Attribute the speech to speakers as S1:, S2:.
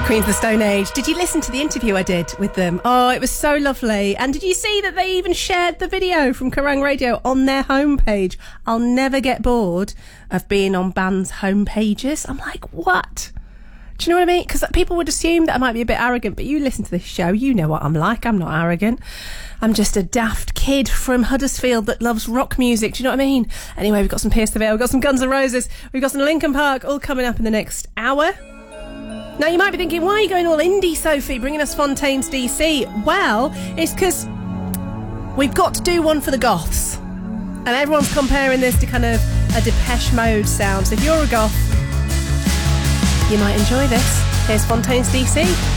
S1: Queens of the Stone Age. Did you listen to the interview I did with them? Oh, it was so lovely. And did you see that they even shared the video from Kerrang Radio on their homepage? I'll never get bored of being on bands' homepages. I'm like, what? Do you know what I mean? Because people would assume that I might be a bit arrogant, but you listen to this show, you know what I'm like. I'm not arrogant. I'm just a daft kid from Huddersfield that loves rock music. Do you know what I mean? Anyway, we've got some Pierce the Veil, we've got some Guns N' Roses, we've got some Linkin Park, all coming up in the next hour. Now, you might be thinking, why are you going all indie, Sophie, bringing us Fontaines DC? Well, it's because we've got to do one for the goths. And everyone's comparing this to kind of a Depeche Mode sound. So if you're a goth, you might enjoy this. Here's Fontaines DC.